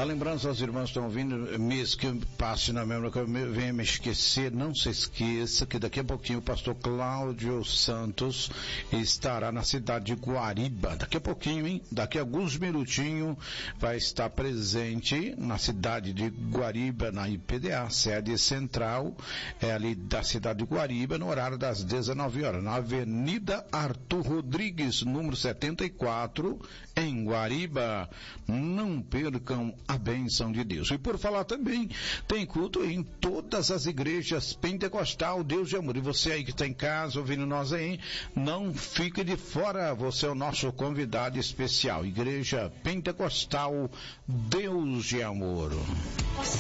A lembrança aos irmãos que estão ouvindo, mesmo que passe na memória, que eu venha me esquecer, não se esqueça que daqui a pouquinho o pastor Cláudio Santos estará na cidade de Guariba. Daqui a pouquinho, hein? Daqui a alguns minutinhos vai estar presente na cidade de Guariba, na IPDA, sede central, ali da cidade de Guariba, no horário das 19 horas, na Avenida Arthur Rodrigues, número 74, em Guariba. Não percam a bênção de Deus. E por falar também, tem culto em todas as igrejas pentecostal, Deus de amor. E você aí que está em casa ouvindo nós aí, não fique de fora, você é o nosso convidado especial. Igreja Pentecostal, Deus de amor.